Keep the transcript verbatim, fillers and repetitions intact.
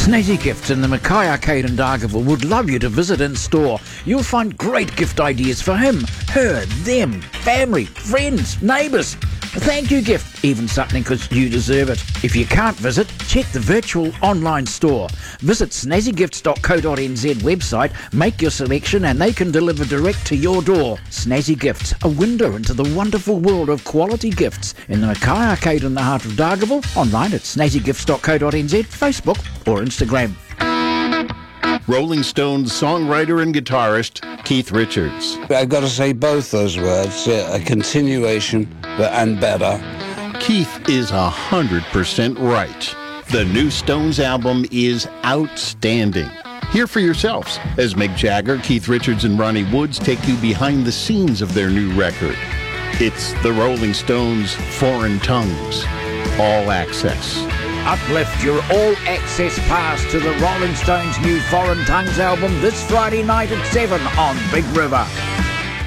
Snazzy Gifts in the Mackay Arcade in Dargaville would love you to visit in store. You'll find great gift ideas for him, her, them, family, friends, neighbours. A thank you gift, even something because you deserve it. If you can't visit, check the virtual online store. Visit snazzy gifts dot co dot n z website, make your selection and they can deliver direct to your door. Snazzy Gifts, a window into the wonderful world of quality gifts in the Mackay Arcade in the heart of Dargaville, online at snazzy gifts dot co dot n z, Facebook or Instagram. Rolling Stones songwriter and guitarist Keith Richards. I've got to say both those words, uh, a continuation but, and better. Keith is a hundred percent right. The new Stones album is outstanding. Hear for yourselves as Mick Jagger, Keith Richards, and Ronnie Woods take you behind the scenes of their new record. It's the Rolling Stones Foreign Tongues, all access. Uplift your all-access pass to the Rolling Stones' new Foreign Tongues album this Friday night at seven on Big River.